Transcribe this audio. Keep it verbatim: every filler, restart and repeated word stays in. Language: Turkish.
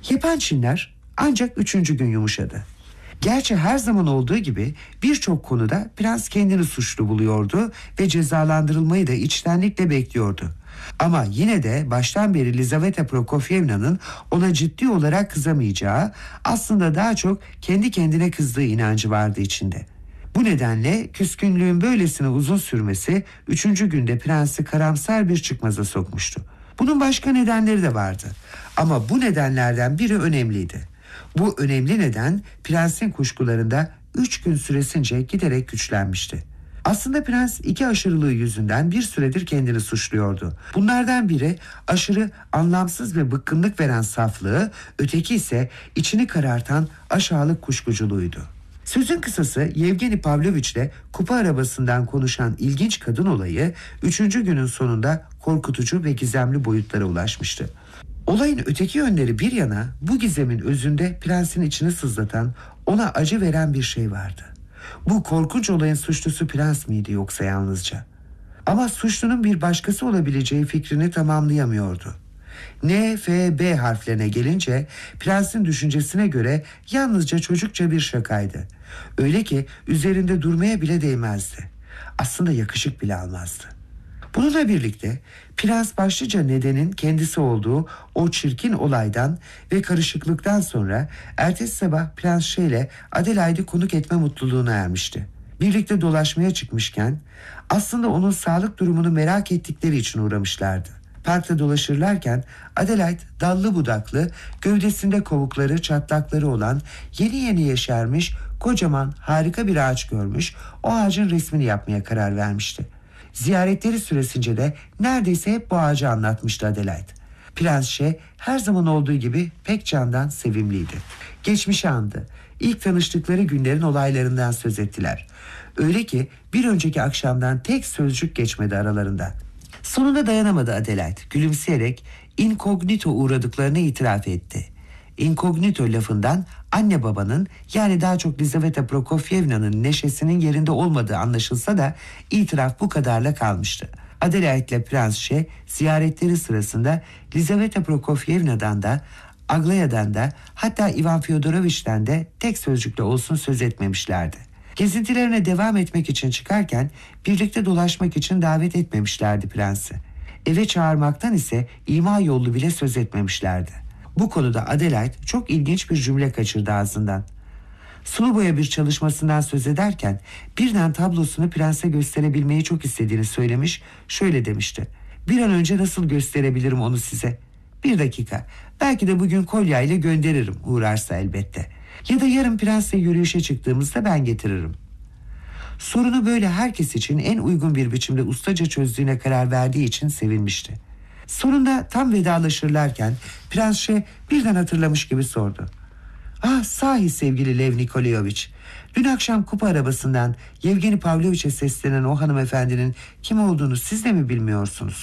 Yepençinler ancak üçüncü gün yumuşadı. Gerçi her zaman olduğu gibi birçok konuda prens kendini suçlu buluyordu ve cezalandırılmayı da içtenlikle bekliyordu. Ama yine de baştan beri Lizaveta Prokofyevna'nın ona ciddi olarak kızamayacağı, aslında daha çok kendi kendine kızdığı inancı vardı içinde. Bu nedenle küskünlüğün böylesine uzun sürmesi üçüncü günde prensi karamsar bir çıkmaza sokmuştu. Bunun başka nedenleri de vardı. Ama bu nedenlerden biri önemliydi. Bu önemli neden prensin kuşkularında üç gün süresince giderek güçlenmişti. Aslında prens iki aşırılığı yüzünden bir süredir kendini suçluyordu. Bunlardan biri aşırı anlamsız ve bıkkınlık veren saflığı, öteki ise içini karartan aşağılık kuşkuculuğuydu. Sözün kısası Yevgeni Pavloviç'le kupa arabasından konuşan ilginç kadın olayı üçüncü günün sonunda korkutucu ve gizemli boyutlara ulaşmıştı. Olayın öteki yönleri bir yana, bu gizemin özünde prensin içini sızlatan, ona acı veren bir şey vardı. Bu korkunç olayın suçlusu prens miydi yoksa yalnızca? Ama suçlunun bir başkası olabileceği fikrini tamamlayamıyordu. N, F, B harflerine gelince prensin düşüncesine göre yalnızca çocukça bir şakaydı. Öyle ki üzerinde durmaya bile değmezdi. Aslında yakışık bile almazdı. Bununla birlikte prens başlıca nedenin kendisi olduğu o çirkin olaydan ve karışıklıktan sonra ertesi sabah Prens Ş ile Adelaide'i konuk etme mutluluğuna ermişti. Birlikte dolaşmaya çıkmışken aslında onun sağlık durumunu merak ettikleri için uğramışlardı. Parkta dolaşırlarken Adelaide dallı budaklı, gövdesinde kovukları, çatlakları olan yeni yeni yeşermiş kocaman harika bir ağaç görmüş, o ağacın resmini yapmaya karar vermişti. Ziyaretleri süresince de neredeyse hep bu ağacı anlatmıştı Adelaide. Prens Ş her zaman olduğu gibi pek candan sevimliydi. Geçmişi andı. İlk tanıştıkları günlerin olaylarından söz ettiler. Öyle ki bir önceki akşamdan tek sözcük geçmedi aralarında. Sonunda dayanamadı Adelaide. Gülümseyerek inkognito uğradıklarını itiraf etti. Inkognito lafından anne babanın, yani daha çok Lizaveta Prokofyevna'nın neşesinin yerinde olmadığı anlaşılsa da itiraf bu kadarla kalmıştı. Adelaide ile Prens Ş ziyaretleri sırasında Lizaveta Prokofyevna'dan da, Aglaya'dan da, hatta Ivan Fyodorovich'ten de tek sözcükle olsun söz etmemişlerdi. Gezintilerine devam etmek için çıkarken birlikte dolaşmak için davet etmemişlerdi prensi. Eve çağırmaktan ise ima yollu bile söz etmemişlerdi. Bu konuda Adelaide çok ilginç bir cümle kaçırdı ağzından. Sulu boya bir çalışmasından söz ederken birden tablosunu prense gösterebilmeyi çok istediğini söylemiş, şöyle demişti: "Bir an önce nasıl gösterebilirim onu size? Bir dakika, belki de bugün kolyeyle gönderirim, uğrarsa elbette. Ya da yarın prensle yürüyüşe çıktığımızda ben getiririm." Sorunu böyle herkes için en uygun bir biçimde ustaca çözdüğüne karar verdiği için sevinmişti. Sonunda tam vedalaşırlarken Prens Ş birden hatırlamış gibi sordu: "Ah, sahi sevgili Lev Nikolayevich, dün akşam kupa arabasından Yevgeni Pavloviç'e seslenen o hanımefendinin kim olduğunu siz de mi bilmiyorsunuz?"